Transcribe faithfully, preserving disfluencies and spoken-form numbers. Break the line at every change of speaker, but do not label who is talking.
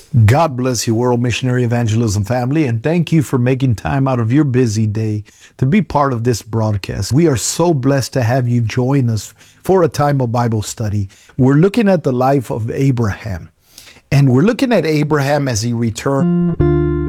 God bless you, World Missionary Evangelism family, and thank you for making time out of your busy day to be part of this broadcast. We are so blessed to have you join us for a time of Bible study. We're looking at the life of Abraham, and we're looking at Abraham as he returned